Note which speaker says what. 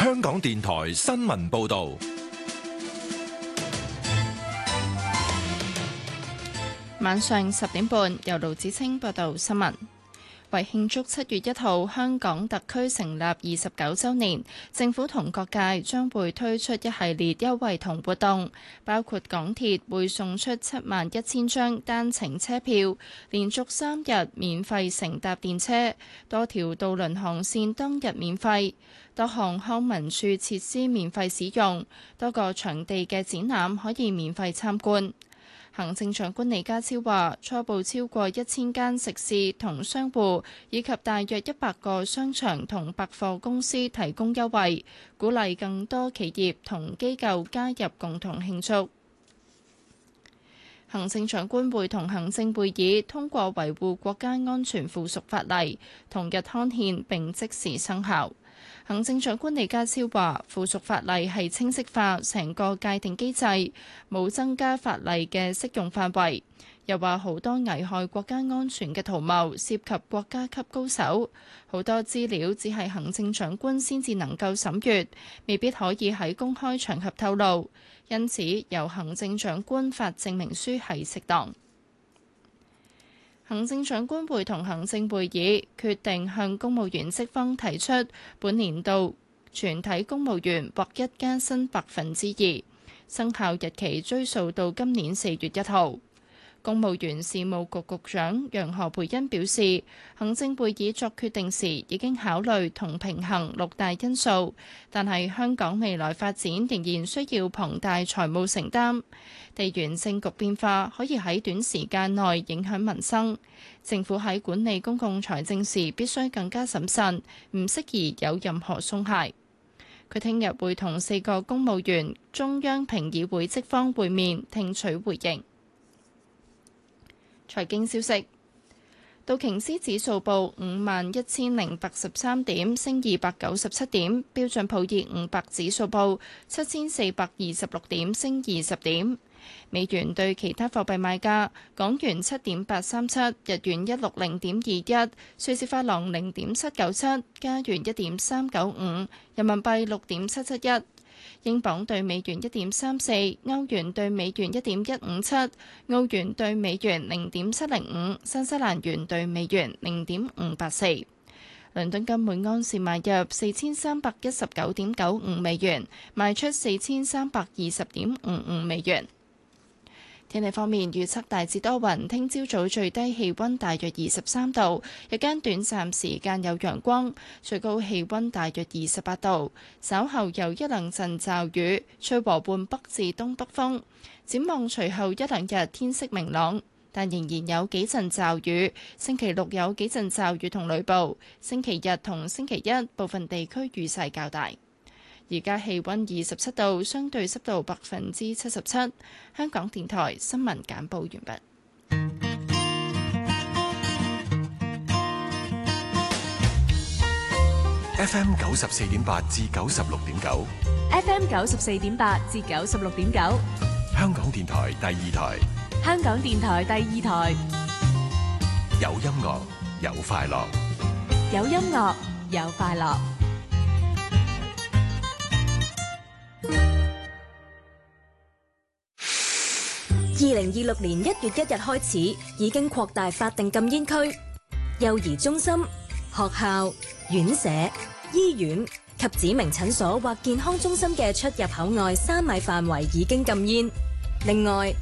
Speaker 1: 香港電台新聞報道。
Speaker 2: 晚上10點半，由盧子清報道新聞。為慶祝7月1號香港特區成立29週年，政府同各界將會推出一系列優惠同活動，包括港鐵會送出71000張單程車票，連續3日免費乘搭電車，多條渡輪航線當日免費，多項康文署設施免費使用，多個場地嘅展覽可以免費參觀。行政長官李家超話，初步超過1000間食肆同商戶，以及大約100個商場同百貨公司提供優惠，鼓勵更多企業同機構加入共同慶祝。行政長官會同行政會議通過維護國家安全附屬法例，同日刊憲並即時生效。行政長官李家超話，附屬法例係清晰化成個界定機制，冇增加法例嘅適用範圍。又話好多危害國家安全嘅圖謀涉及國家級高手，好多資料只係行政長官先至能夠審閱，未必可以喺公開場合透露。因此，由行政長官發證明書係適當。行政長官會同行政會議決定向公務員職方提出本年度全體公務員獲一加薪2%，生效日期追溯到今年4月1號。公務員事務局局長楊何蓓茵表示，行政會議作決定時已經考慮同平衡6大因素，但係香港未來發展仍然需要龐大財務承擔，地緣政局變化可以喺短時間內影響民生，政府喺管理公共財政時必須更加審慎，唔適宜有任何鬆懈。佢聽日會同4個公務員中央評議會職方會面，聽取回應。財經消息：道瓊斯指數報51083點，升297點；標準普爾500指數報7426點，升20點。美元對其他貨幣賣價：港元7.837，日元160.21，瑞士法郎0.797，加元1.395，人民幣6.771。英鎊對美元1.34，歐元對美元1.157，澳元對美元0.705，新西蘭元對美元0.584。倫敦金每安士買入4319.95美元，賣出4320.55美元。天氣方面，預測大致多雲，聽朝早最低氣溫大約23度，日間短暫時間有陽光，最高氣溫大約28度。稍後有一兩陣驟雨，吹和緩北至東北風。展望隨後一兩日天色明朗，但仍然有幾陣驟雨。星期六有幾陣驟雨同雷暴，星期日同星期一部分地區雨勢較大。而家氣溫27度，相對濕度77%。香港電台新聞簡報完畢。
Speaker 1: FM 94.8至96.9，
Speaker 3: FM 94.8至96.9，
Speaker 1: 香港電台第2台，
Speaker 3: 香港電台第2台，
Speaker 1: 有音樂，有快樂，
Speaker 3: 有音樂，有快樂。2026年1月1日開始，已經擴大法定禁煙區，幼兒中心、學校、院舍、醫院及指明診所或健康中心嘅出入口外3米範圍已經禁煙。另外，